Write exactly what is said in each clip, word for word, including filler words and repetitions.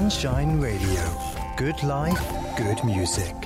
Sunshine Radio Good Life Good Music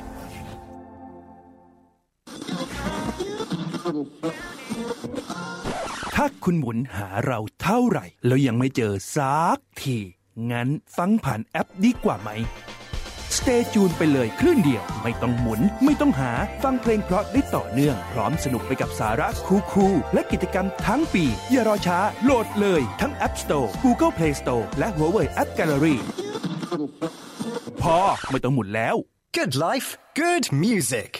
ถ้าคุณหมุนหาเราเท่าไหร่แล้วยังไม่เจอสักทีงั้นฟังผ่านแอปดีกว่าไหม Stay Tune ไปเลยคลื่นเดียวไม่ต้องหมุนไม่ต้องหาฟังเพลงเพราะได้ต่อเนื่องพร้อมสนุกไปกับสาระคูลๆและกิจกรรมทั้งปีอย่ารอช้าโหลดเลยทั้ง App Store Google Play Store และ Huawei App Gallery พอไม่ต้องหมุนแล้ว Good Life Good Music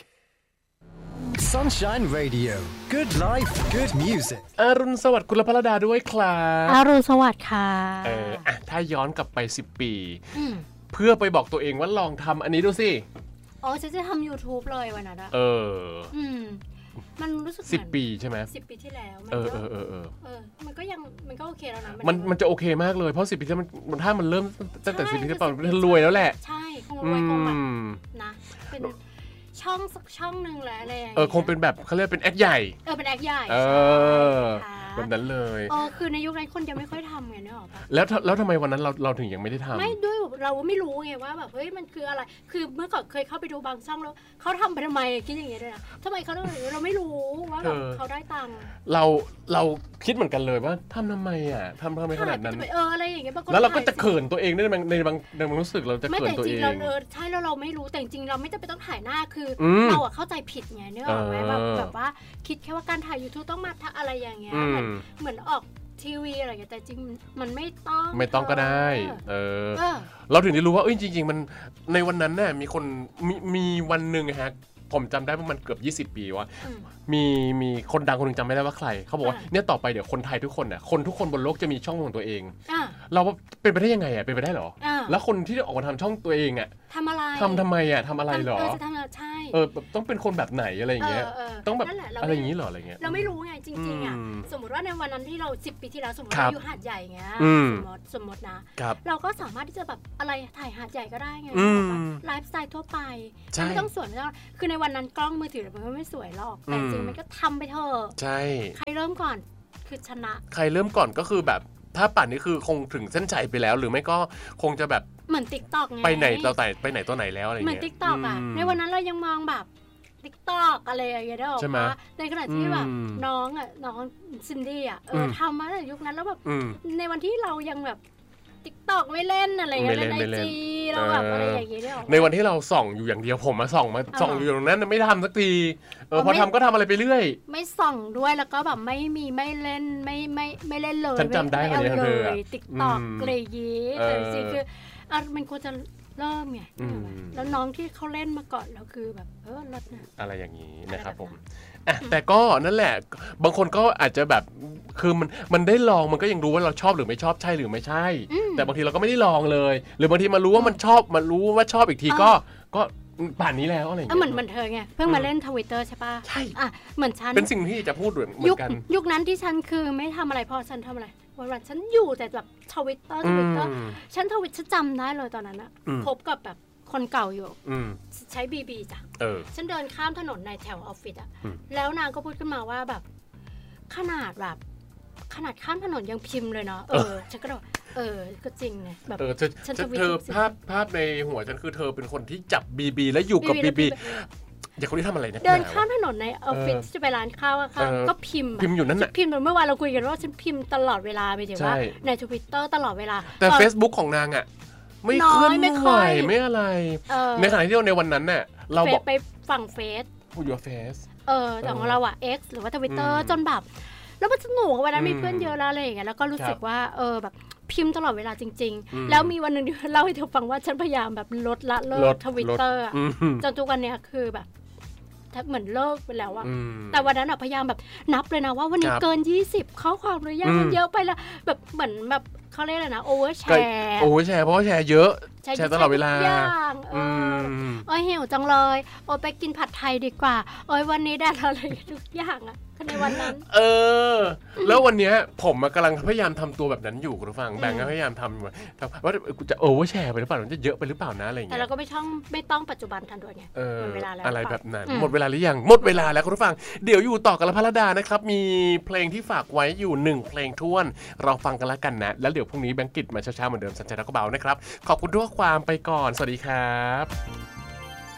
Sunshine Radio Good Life Good Music อรุณสวัสดิ์คุณละพลดาด้วยครับอรุณสวัสดิ์ค่ะเอออ่ะถ้าย้อนกลับไปสิบปีเพื่อไปบอกตัวเองว่าลองทำอันนี้ดูสิอ๋อฉันจะทำ YouTube เลยวันนั้นอะเอออืมมันรู้สึกสิบปีใช่ไหมสิบปีที่แล้วเออเออเออเออเออมันก็ยังมันก็โอเคแล้วนะมันมันจะโอเคมากเลยเพราะสิบปีที่มันถ้ามันเริ่มตั้งแต่สิบปีที่แล้วมันรวยแล้วแหละใช่คงรวยคงแบบนะเป็นช่องสักช่องนึงแหละอะไรอย่างเงี้ยเออคงเป็นแบบเขาเรียกเป็นแอคใหญ่เออเป็นแอคใหญ่เออแบบนั้นเลยเออคือในยุคนั้นคนยังไม่ค่อยทำไงนึกออกปะแล้วแล้วทำไมวันนั้นเราเราถึงยังไม่ได้ทำไม่ด้วยเราไม่รู้ไงว่าแบบเฮ้ยมันคืออะไรคือเมื่อก่อนเคยเข้าไปดูบางช่องแล้วเขาทำไปทำไมคิดอย่างเงี้ยด้วยนะทำไมเขาต้องเราไม่รู้ว่าแบบเขาได้ตังค์เราเราคิดเหมือนกันเลยว่าทำทำไมอ่ะทำทำไมขนาดนั้นเอออะไรอย่างเงี้ยแล้วเราก็จะเขินตัวเองในบางในบางในบางรู้สึกเราจะเขินตัวเองไม่แต่จริงเราใช่แล้วเราไม่รู้แต่จริงเราไม่จำเป็นต้องถ่ายหน้าคือเราอะเข้าใจผิดไงนึกออกไหมแบบแบบว่าคิดแค่ว่าการถ่าย YouTube ต้องมาอะไรอย่างเงี้ยเหมือนเหมือนออกทีวีอะไรอย่างเงี้ยแต่จริงมันไม่ต้องไม่ต้องก็ได้เออเราถึงได้รู้ว่าเอ้ยจริงๆมันในวันนั้นน่ะมีคนมีมีวันนึงฮะผมจำได้ว่ามันเกือบยี่สิบปีว่ามีมีคนดังคนนึงจำไม่ได้ว่าใครเขาบอกว่าเนี่ยต่อไปเดี๋ยวคนไทยทุกคนน่ะคนทุกคนบนโลกจะมีช่องของตัวเองเราเป็นไปได้ยังไงอ่ะเป็นไปได้หรอแล้วคนที่ออกมาทำช่องตัวเองอ่ะทำอะไรทำทำไมอ่ะทำอะไรหรอเออจะทำอะไรใช่เออต้องเป็นคนแบบไหนอะไรอย่างเงี้ยต้องแบบอะไรอย่างงี้หรออะไรเงี้ยเราไม่รู้ไงจริงๆอ่ะสมมติว่าในวันนั้นที่เราสิบปีที่แล้วสมมติเราอยู่หาดใหญ่เงี้ยสมมติสมมตินะเราก็สามารถที่จะแบบอะไรถ่ายหาดใหญ่ก็ได้ไงไลฟ์สไตล์ทั่วไปไม่ต้องสวยไม่ต้องคือในวันนั้นกล้องมือถือมันก็ไม่สวยหรอกแต่จริงมันก็ทำไปเถอะใช่ใครเริ่มก่อนคือชนะใครเริ่มก่อนก็คือแบบถ้าป่านนี้คือคงถึงเส้นชัยไปแล้วหรือไม่ก็คงจะแบบเหมือน TikTok ไงไปไหนเราแต่ไปไหนตัวไหนแล้วอะไรเงี้ยเหมือน TikTok อ่ะในวันนั้นเรายังมองแบบ TikTok อะไรอย่างเงี้ยได้ออกมาในขณะที่แบบน้องอ่ะน้องซินดี้อ่ะเออทำมาในยุคนั้นแล้วแบบในวันที่เรายังแบบTikTok ไม่เล่นอะไรเงี้ยเล่น ไอ จี เราแบบอะไรอย่างเงี้ยในวันที่เราส่องอยู่อย่างเดียวผมมาส่องมาส่องอยู่ตรงนั้นไม่ทำสักทีเออพอทำก็ทำอะไรไปเรื่อยไม่ส่องด้วยแล้วก็แบบไม่มีไม่เล่นไม่ไม่ไม่เล่นเลยฉันจำได้เลยเธอ TikTok อะไรอย่างงี้แต่จริงๆคืออ่ะมันควรจะเริ่มไงแล้วน้องที่เขาเล่นมาก่อนแล้วคือแบบเออเลิศนะอะไรอย่างนี้นะครับผมแต่ก็นั่นแหละบางคนก็อาจจะแบบคือมันมันได้ลองมันก็ยังรู้ว่าเราชอบหรือไม่ชอบใช่หรือไม่ใช่แต่บางทีเราก็ไม่ได้ลองเลยหรือบางทีมารู้ว่ามันชอบมารู้ว่าชอบอีกทีก็ก็ป่านนี้แล้วอะไรอย่างเงี้ยเหมือนเหมือนเธอไงเพิ่งมาเล่น Twitter ใช่ป่ะใช่อ่ะเหมือนฉันเป็นสิ่งที่จะพูดเหมือนกันยุคนั้นที่ฉันคือไม่ทำอะไรพอฉันทำอะไรวันๆฉันอยู่แต่แบบ Twitter Twitter ฉันทวิตฉันจำได้เลยตอนนั้นอะพบกับแบบคนเก่าอยู่ใช้ บี บี จ้ะฉันเดินข้ามถนนในแถวออฟฟิศอะแล้วนางก็พูดขึ้นมาว่าแบบขนาดแบบขนาดข้ามถนนยังพิมพ์เลยเนาะเออฉันก็บอกเออก็จริงไงแบบฉันเธอภาพภาพในหัวฉันคือเธอเป็นคนที่จับ บี บี แล้วอยู่กับ บี บี อย่าคนที่ทำอะไรนะเดินข้ามถนนในออฟฟิศจะไปร้านข้าวอะค่ะก็พิมพ์พิมพ์อยู่นั่นแหละพิมพ์เมื่อวานเราคุยกันว่าฉันพิมพ์ตลอดเวลาไปถึงว่าใน Twitter ตลอดเวลาแต่ Facebook ของนางอะไม่เคลื่อนไหวไม่อะไรในขณะที่เราในวันนั้นเนี่ยเราบอกไปฝั่งเฟซพูดอยู่เฟซเออแต่ของเราอะ X หรือว่า Twitter จนแบบแล้วมันสนุกวันนั้นมีเพื่อนเยอะแล้วอะไรอย่างเงี้ยแล้วก็รู้สึกว่าเออแบบพิมพ์ตลอดเวลาจริงๆแล้วมีวันนึงเล่าให้เธอฟังว่าฉันพยายามแบบลดละเลิก Twitter อะจนทุกวันเนี้ยคือแบบเหมือนเลิกไปแล้วอะแต่วันนั้นพยายามแบบนับเลยนะว่าวันนี้เกินยี่สิบข้อความหรือยังมันเยอะไปละแบบเหมือนแบบเขาเรียกอะไรนะโอเวอร์แชร์โอเวอร์แชร์เพราะว่าแชร์เยอะแชร์ตลอดเวลาเออโอ้ยหิวจังเลยโอ้ยไปกินผัดไทยดีกว่าโอ้ยวันนี้ได้อะไรทุกอย่างอะในวันนั้นเออแล้ววันนี้ผมกำลังพยายามทำตัวแบบนั้นอยู่คุณผู้ฟังแบงก์ก็พยายามทำว่ากูจะโอเวอร์แชร์ไปหรือเปล่ามันจะเยอะไปหรือเปล่านะอะไรอย่างเงี้ยแต่เราก็ไม่ต้องไม่ต้องปัจจุบันทันด่วนไงหมดเวลาแล้วอะไรแบบนั้นหมดเวลาหรือยังหมดเวลาแล้วคุณผู้ฟังเดี๋ยวอยู่ต่อกับละพระดานะครับมีเพลงที่ฝากไว้อยู่หนึ่งเพลงท้วนเราฟังกันละกันนะแล้วเดี๋ยวพรุ่งนี้แบงก์กิจมาเช้าๆเหมือนเดิมสัญชัยแล้วก็เบานะครับขอบคุณทุกความไปก่อนสวัสดีครับ